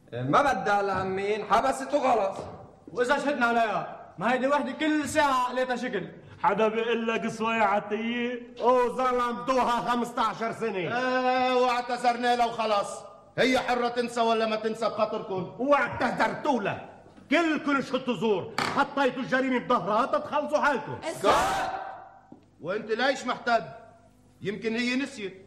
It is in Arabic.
ما بدها العمين، حبسته خلص. واذا شهدنا عليها ما هيدي وحده كل ساعه عقليتها شكل. حدا بيقول لك صويا عطيه؟ ظلمتوها 15 سنه. واعتذرنا لها وخلاص. هي حره تنسى ولا ما تنسى بخاطركم. واعتذرتوا لها كلكم شهدتوا زور، حطيتوا الجريمه بظهرها تتخلصوا حالكم. وانت ليش محتد؟ يمكن هي نسيت.